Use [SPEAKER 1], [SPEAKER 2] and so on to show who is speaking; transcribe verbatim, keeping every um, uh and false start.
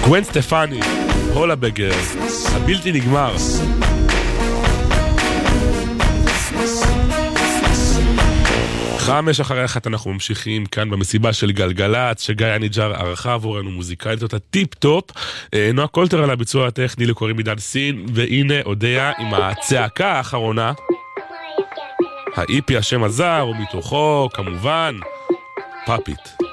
[SPEAKER 1] גוון סטפני, הולבגר, הבלתי נגמר. חמש אחרי אחת אנחנו ממשיכים כאן במסיבה של גלגלת, שגיא אניג'ר ערכה עבורנו מוזיקלית אותה טיפ טופ. נועה קולטר על הביצוע הטכני, לקוראים עידן סין, והנה אודיה עם הצעקה האחרונה. האיפי השם הזר, ומתוכו כמובן פאפיט.